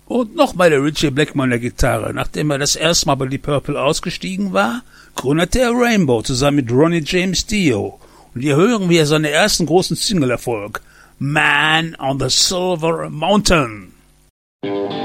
Und nochmal der Ritchie Blackmore der Gitarre. Nachdem er das erste Mal bei Deep Purple ausgestiegen war, gründete er Rainbow zusammen mit Ronnie James Dio. Und hier hören wir seinen ersten großen Single-Erfolg, Man on the Silver Mountain.